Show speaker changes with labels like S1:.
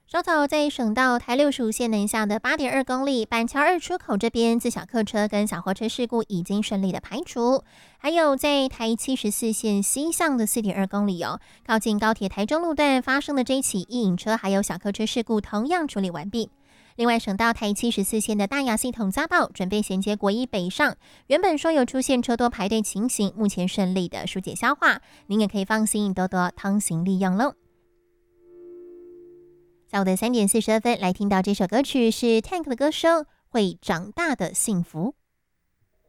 S1: 稍早在省道台65线南下的8.2公里板桥2出口这边，自小客车跟小货车事故已经顺利的排除。还有在台74线西向的4.2公里靠近高铁台中路段发生的这一起一引车还有小客车事故同样处理完毕。另外，省道台74线的大雅系统匝道准备衔接国一北上，原本说有出现车多排队情形，目前顺利的疏解消化，您也可以放心多多通行利用喽。下午的3点42分，来听到这首歌曲是 Tank 的歌声《会长大的幸福》。